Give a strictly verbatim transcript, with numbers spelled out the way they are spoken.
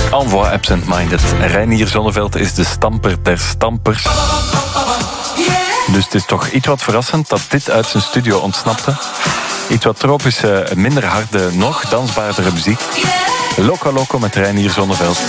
Envoy Absent-Minded. Reinier Zonneveld is de stamper der stampers. Dus het is toch iets wat verrassend dat dit uit zijn studio ontsnapte. Iets wat tropische, minder harde, nog dansbaardere muziek. Loco Loco met Reinier Zonneveld.